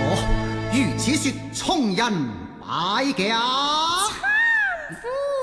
如此說，從人拜駕。 夫